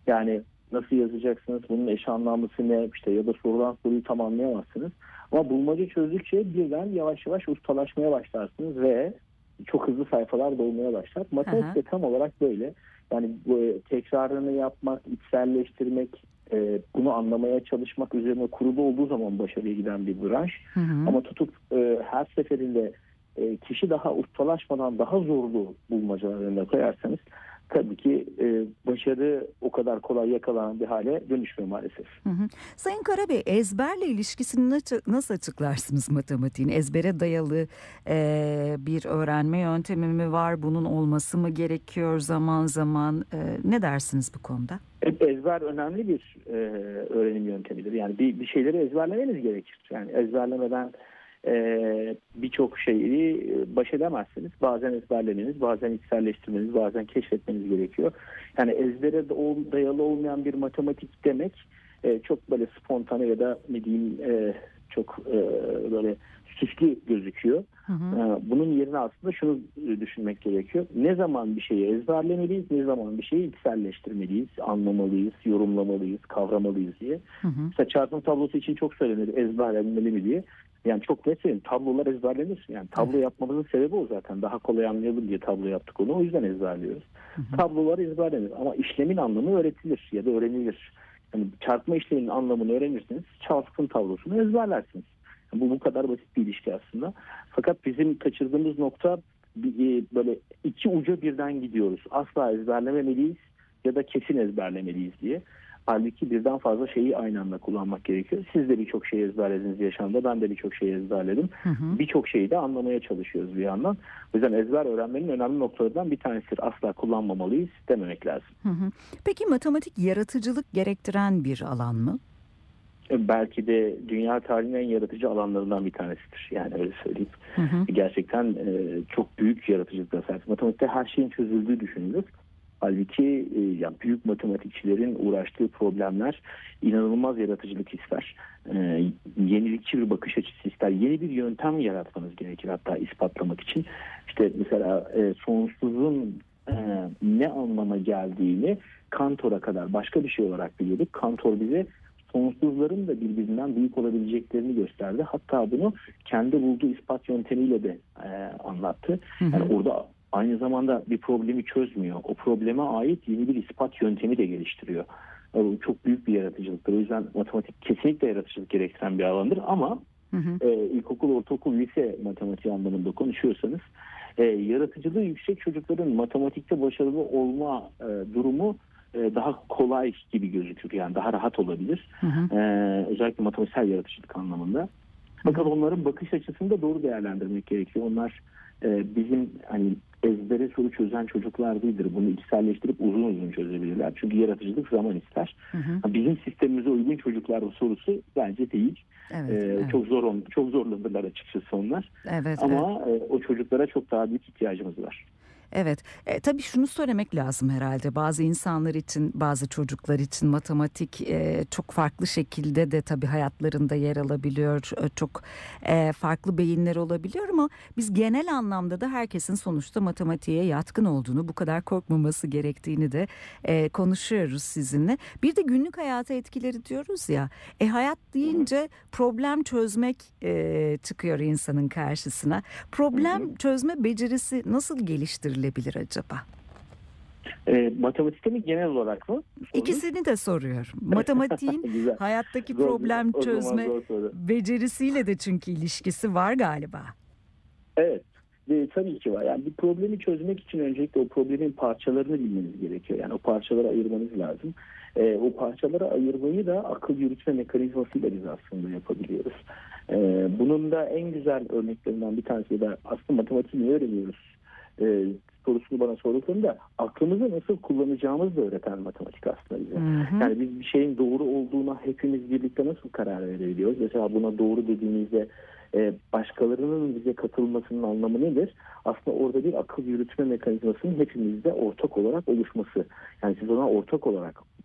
Yani nasıl yazacaksınız, bunun eş anlamlısı ne, işte ya da sorulan soruyu tam anlayamazsınız. Ama bulmaca çözdükçe birden yavaş yavaş ustalaşmaya başlarsınız ve çok hızlı sayfalar dolmaya başlar. Hı Matematik hı. de tam olarak böyle. Yani bu tekrarını yapmak, içselleştirmek, bunu anlamaya çalışmak üzerine kurulu olduğu zaman başarıya giden bir branş. Hı hı. Ama tutup her seferinde kişi daha ustalaşmadan daha zorlu bulmacalar önüne koyarsanız tabii ki başarı o kadar kolay yakalanan bir hale dönüşmüyor maalesef. Hı hı. Sayın Karabey, ezberle ilişkisini nasıl açıklarsınız matematiğin? Ezbere dayalı bir öğrenme yöntemi mi var? Bunun olması mı gerekiyor zaman zaman? Ne dersiniz bu konuda? Ezber önemli bir öğrenim yöntemidir. Yani bir şeyleri ezberlemeniz gerekir. Yani ezberlemeden birçok şeyi baş edemezsiniz. Bazen ezberlemeniz, bazen içselleştirmeniz, bazen keşfetmeniz gerekiyor. Yani ezbere dayalı olmayan bir matematik demek çok böyle spontane ya da ne diyeyim çok böyle süslü gözüküyor. Hı hı. Bunun yerine aslında şunu düşünmek gerekiyor. Ne zaman bir şeyi ezberlemeliyiz, ne zaman bir şeyi içselleştirmeliyiz, anlamalıyız, yorumlamalıyız, kavramalıyız diye. Hı hı. Mesela çarpım tablosu için çok söylenir, ezberlenmeli mi diye. Yani çok net söyleyeyim, tablolar ezberlenir. Yani tablo Evet. yapmamızın sebebi o zaten. Daha kolay anlayalım diye tablo yaptık onu. O yüzden ezberliyoruz. Hı hı. Tablolar ezberlenir ama işlemin anlamı öğretilir ya da öğrenilir. Yani çarpma işleminin anlamını öğrenirseniz çarpım tablosunu ezberlersiniz. Bu kadar basit bir ilişki aslında. Fakat bizim kaçırdığımız nokta böyle iki uca birden gidiyoruz. Asla ezberlememeliyiz ya da kesin ezberlemeliyiz diye. Halbuki birden fazla şeyi aynı anda kullanmak gerekiyor. Siz de birçok şey ezberlediniz yaşamda. Ben de birçok şey ezberledim. Hı hı. Birçok şeyi de anlamaya çalışıyoruz bir yandan. O yüzden ezber öğrenmenin önemli noktalarından bir tanesidir. Asla kullanmamalıyız dememek lazım. Hı hı. Peki matematik yaratıcılık gerektiren bir alan mı? Belki de dünya tarihinin en yaratıcı alanlarından bir tanesidir. Yani öyle söyleyeyim. Hı hı. Gerçekten çok büyük yaratıcılıkla sahip. Matematikte her şeyin çözüldüğü düşünülür. Halbuki ya büyük matematikçilerin uğraştığı problemler inanılmaz yaratıcılık ister. Yenilikçi bir bakış açısı ister. Yeni bir yöntem yaratmanız gerekir hatta ispatlamak için. İşte mesela sonsuzun ne anlama geldiğini Kantor'a kadar başka bir şey olarak biliyorduk. Kantor bize sonsuzların da birbirinden büyük olabileceklerini gösterdi. Hatta bunu kendi bulduğu ispat yöntemiyle de anlattı. Hı Yani hı. orada aynı zamanda bir problemi çözmüyor. O probleme ait yeni bir ispat yöntemi de geliştiriyor. Bu çok büyük bir yaratıcılıktır. O yüzden matematik kesinlikle yaratıcılık gerektiren bir alandır ama Hı hı. ilkokul, ortaokul, lise matematiği anlamında konuşuyorsanız yaratıcılığı yüksek çocukların matematikte başarılı olma durumu daha kolay gibi gözükür. Yani daha rahat olabilir. Hı hı. Özellikle matematiksel yaratıcılık anlamında. Hı Fakat hı. onların bakış açısını da doğru değerlendirmek gerekiyor. Onlar bizim hani ezbere soru çözen çocuklar değildir. Bunu içselleştirip uzun uzun çözebilirler. Çünkü yaratıcılık zaman ister. Hı hı. Bizim sistemimize uygun çocuklar bu sorusu bence değil. Evet, evet. Çok zorlanırlar açıkçası onlar. Evet, evet. Ama o çocuklara çok daha büyük ihtiyacımız var. Evet, tabii şunu söylemek lazım herhalde. Bazı insanlar için, bazı çocuklar için matematik çok farklı şekilde de tabii hayatlarında yer alabiliyor. Çok farklı beyinler olabiliyor ama biz genel anlamda da herkesin sonuçta matematiğe yatkın olduğunu, bu kadar korkmaması gerektiğini de konuşuyoruz sizinle. Bir de günlük hayata etkileri diyoruz ya. Hayat deyince problem çözmek çıkıyor insanın karşısına. Hı hı. Problem çözme becerisi nasıl geliştirilebilir acaba? Matematikte mi genel olarak mı sorunuz? İkisini de soruyorum. Matematiğin Güzel. hayattaki Zor, problem o zaman çözme zor soru. becerisiyle de çünkü ilişkisi var galiba. Evet. Tabii ki var. Yani bir problemi çözmek için öncelikle o problemin parçalarını bilmeniz gerekiyor. Yani o parçaları ayırmanız lazım. O parçaları ayırmayı da akıl yürütme mekanizmasıyla biz aslında yapabiliyoruz. Bunun da en güzel örneklerinden bir tanesi de aslında matematiği niye öğreniyoruz? Sorusunu bana sorduklarında aklımızı nasıl kullanacağımızı da öğreten matematik aslında bize. Hı hı. Yani biz bir şeyin doğru olduğuna hepimiz birlikte nasıl karar verebiliyoruz? Mesela buna doğru dediğimizde başkalarının bize katılmasının anlamı nedir? Aslında orada bir akıl yürütme mekanizmasının hepimizde ortak olarak oluşması. Yani siz ona ortak olarak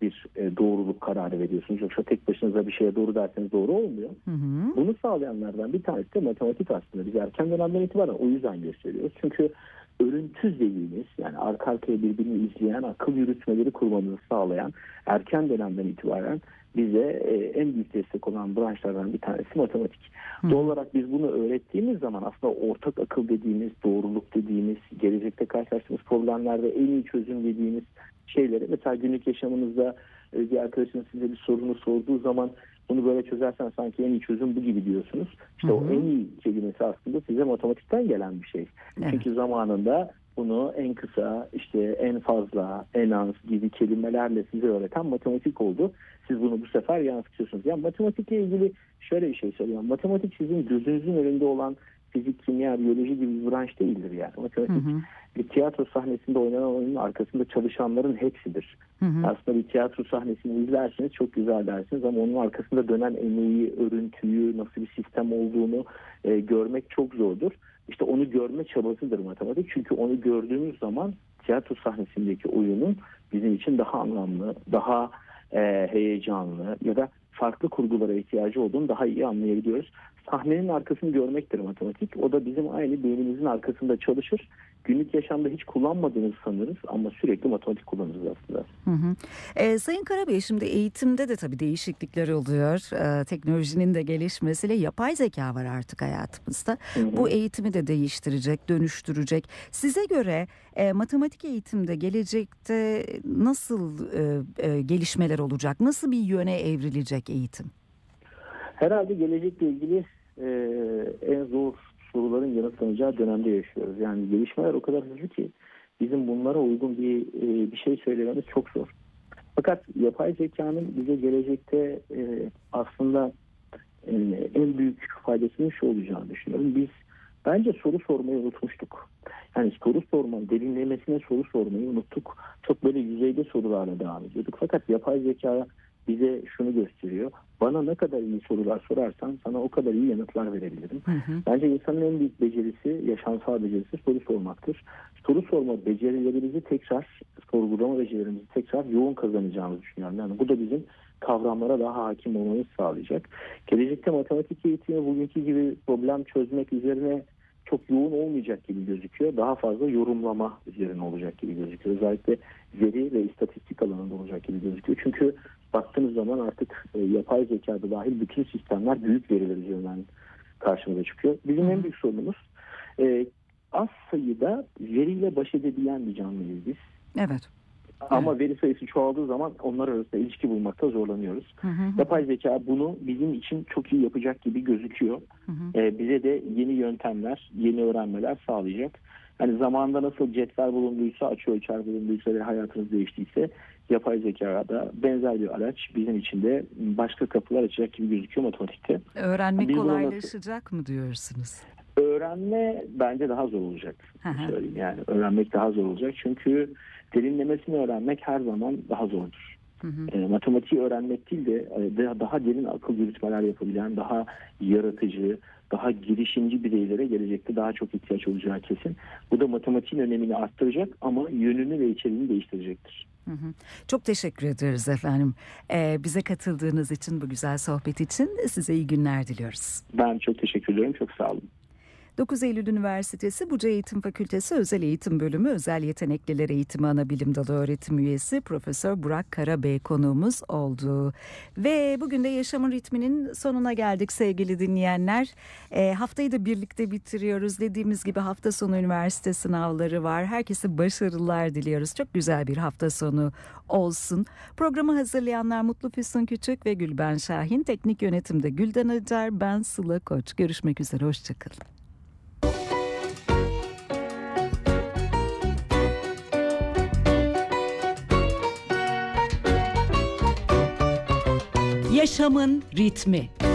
bir doğruluk kararı veriyorsunuz. Yoksa tek başınıza bir şeye doğru derseniz doğru olmuyor. Hı hı. Bunu sağlayanlardan bir tanesi de matematik aslında. Biz erken dönemden itibaren o yüzden gösteriyoruz. Çünkü örüntüz dediğimiz, yani arka arkaya birbirini izleyen akıl yürütmeleri kurmamızı sağlayan erken dönemden itibaren bize en büyük destek olan branşlardan bir tanesi matematik. Doğal olarak biz bunu öğrettiğimiz zaman aslında ortak akıl dediğimiz, doğruluk dediğimiz, gelecekte karşılaştığımız problemlerde en iyi çözüm dediğimiz şeyleri, mesela günlük yaşamınızda bir arkadaşınız size bir sorunu sorduğu zaman bunu böyle çözersen sanki en iyi çözüm bu gibi diyorsunuz. İşte o en iyi kelimesi aslında size matematikten gelen bir şey. Evet. Çünkü zamanında bunu en kısa, işte en fazla, en az gibi kelimelerle size öğreten matematik oldu. Siz bunu bu sefer yansıtıyorsunuz. Yani matematikle ilgili şöyle bir şey söyleyeyim. Matematik sizin gözünüzün önünde olan fizik, kimya, biyoloji gibi bir branş değildir yani. Matematik bir tiyatro sahnesinde oynanan oyunun arkasında çalışanların hepsidir. Aslında bir tiyatro sahnesini izlersiniz, çok güzel dersiniz ama onun arkasında dönen emeği, örüntüyü, nasıl bir sistem olduğunu görmek çok zordur. İşte onu görme çabasıdır matematik. Çünkü onu gördüğümüz zaman tiyatro sahnesindeki oyunun bizim için daha anlamlı, daha heyecanlı ya da farklı kurgulara ihtiyacı olduğunu daha iyi anlayabiliyoruz. Sahnenin arkasını görmektir matematik. O da bizim aynı beynimizin arkasında çalışır. Günlük yaşamda hiç kullanmadığınızı sanırız ama sürekli matematik kullanırız aslında. Sayın Karabey, şimdi eğitimde de tabii değişiklikler oluyor. Teknolojinin de gelişmesiyle yapay zeka var artık hayatımızda. Bu eğitimi de değiştirecek, dönüştürecek. Size göre matematik eğitimde gelecekte nasıl gelişmeler olacak? Nasıl bir yöne evrilecek eğitim? Herhalde gelecekle ilgili en zor soruların yanıtlanacağı dönemde yaşıyoruz. Yani gelişmeler o kadar hızlı ki bizim bunlara uygun bir şey söylememiz çok zor. Fakat yapay zekanın bize gelecekte aslında en büyük faydasının şu olacağını düşünüyorum. Biz bence soru sormayı unutmuştuk. Yani soru sormayı, derinlemesine soru sormayı unuttuk. Çok böyle yüzeyde sorularla devam ediyorduk. Fakat yapay zeka bize şunu gösteriyor. Bana ne kadar iyi sorular sorarsan sana o kadar iyi yanıtlar verebilirim. Bence insanın en büyük becerisi, yaşamsal becerisi soru sormaktır. Soru sorma becerilerimizi tekrar, sorgulama becerilerimizi tekrar yoğun kazanacağımızı düşünüyorum. Yani bu da bizim kavramlara daha hakim olmamızı sağlayacak. Gelecekte matematik eğitimi bugünkü gibi problem çözmek üzerine çok yoğun olmayacak gibi gözüküyor. Daha fazla yorumlama üzerine olacak gibi gözüküyor. Özellikle veri ve istatistik alanında olacak gibi gözüküyor. Çünkü baktığınız zaman artık yapay zekada dahil bütün sistemler büyük veriler üzerinden karşımıza çıkıyor. Bizim en büyük sorunumuz az sayıda veriyle baş edebilen bir canlıyız biz. Evet. Ama veri sayısı çoğaldığı zaman onlar arasında ilişki bulmakta zorlanıyoruz. Yapay zeka bunu bizim için çok iyi yapacak gibi gözüküyor. Bize de yeni yöntemler, yeni öğrenmeler sağlayacak. Hani zamanında nasıl cetvel bulunduysa, açı ölçer bulunduysa ve hayatımız değiştiyse yapay zekada benzer bir araç bizim için de başka kapılar açacak gibi gözüküyor matematikte. Öğrenmek kolaylaşacak mı diyorsunuz? Öğrenme bence daha zor olacak. Söyleyeyim yani öğrenmek daha zor olacak çünkü derinlemesini öğrenmek her zaman daha zordur. Matematiği öğrenmek değil de daha derin akıl yürütmeler yapabilen, daha yaratıcı, daha girişimci bireylere gelecekte daha çok ihtiyaç olacağı kesin. Bu da matematiğin önemini arttıracak ama yönünü ve içeriğini değiştirecektir. Çok teşekkür ederiz efendim. Bize katıldığınız için, bu güzel sohbet için size iyi günler diliyoruz. Ben çok teşekkür ediyorum. Çok sağ olun. 9 Eylül Üniversitesi Buca Eğitim Fakültesi Özel Eğitim Bölümü Özel Yetenekliler Eğitimi Anabilim Dalı öğretim üyesi Profesör Burak Karabey konuğumuz oldu. Ve bugün de Yaşamın Ritmi'nin sonuna geldik sevgili dinleyenler. Haftayı da birlikte bitiriyoruz. Dediğimiz gibi hafta sonu üniversite sınavları var. Herkese başarılar diliyoruz. Çok güzel bir hafta sonu olsun. Programı hazırlayanlar Mutlu Füsun Küçük ve Gülben Şahin. Teknik yönetimde Gülden Acar, ben Sıla Koç. Görüşmek üzere, hoşçakalın. Yaşamın ritmi.